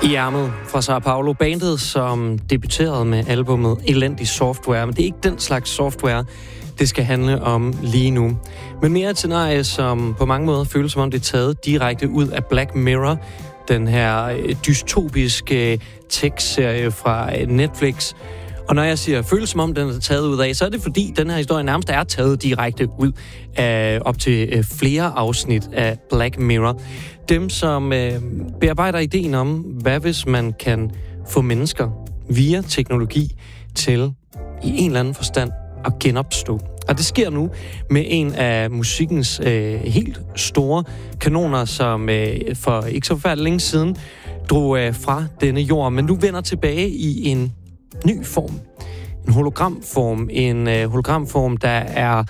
I ærmet fra Sao Paulo, bandet, som debuterede med albumet Elendig Software. Men det er ikke den slags software, det skal handle om lige nu. Men mere et scenarie, som på mange måder føles som om det er taget direkte ud af Black Mirror, den her dystopiske tech-serie fra Netflix. Og når jeg siger føles som om den er taget ud af, så er det fordi den her historie nærmest er taget direkte ud af op til flere afsnit af Black Mirror. Dem, som bearbejder ideen om, hvad hvis man kan få mennesker via teknologi til i en eller anden forstand at genopstå. Og det sker nu med en af musikkens helt store kanoner, som for ikke så forfærdeligt længe siden drog fra denne jord, men nu vender tilbage i en ny form. En hologramform. En hologramform, der er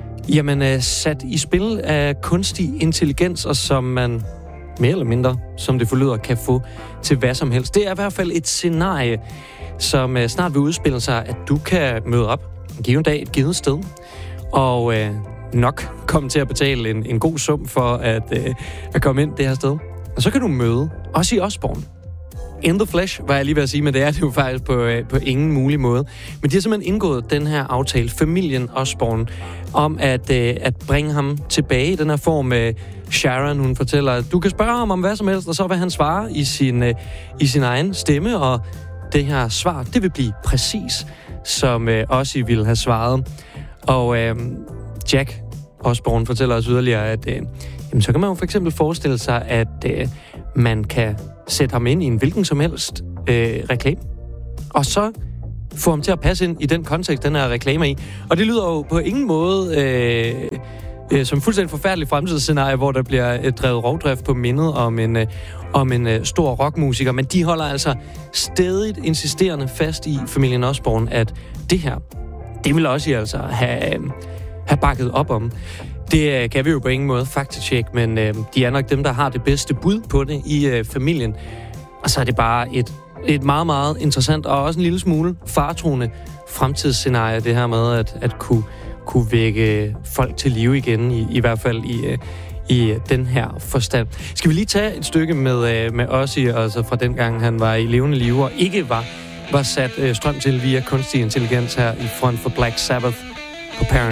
sat i spil af kunstig intelligens, og som man mere eller mindre, som det forlyder, kan få til hvad som helst. Det er i hvert fald et scenarie, som snart vil udspille sig, at du kan møde op en given dag et givet sted, og nok komme til at betale en god sum for at komme ind det her sted. Og så kan du møde Ozzy Osbourne. In the flesh, var jeg lige ved at sige, men det er det jo faktisk på ingen mulig måde. Men de har simpelthen indgået den her aftale, familien Osbourne, om at bringe ham tilbage i den her form. Sharon, hun fortæller, at du kan spørge ham om hvad som helst, og så vil han svare i sin egen stemme, og det her svar, det vil blive præcis, som Ozzy ville have svaret. Og Jack Osbourne fortæller os yderligere, at så kan man jo for eksempel forestille sig, at man kan sætte ham ind i en hvilken som helst reklame, og så få ham til at passe ind i den kontekst, den her reklame i. Og det lyder jo på ingen måde som fuldstændig forfærdeligt fremtidsscenarie, hvor der bliver drevet rovdrift på mindet om en stor rockmusiker, men de holder altså stædigt insisterende fast i familien Osbourne, at det her, det vil også altså have bakket op om. Det kan vi jo på ingen måde faktatjekke, men de er nok dem, der har det bedste bud på det i familien. Og så er det bare et meget, meget interessant og også en lille smule faretruende fremtidsscenarie, det her med at kunne vække folk til live igen, i hvert fald i den her forstand. Skal vi lige tage et stykke med Ozzy, altså fra dengang han var i levende live og ikke var sat strøm til via kunstig intelligens her i front for Black Sabbath på Parent.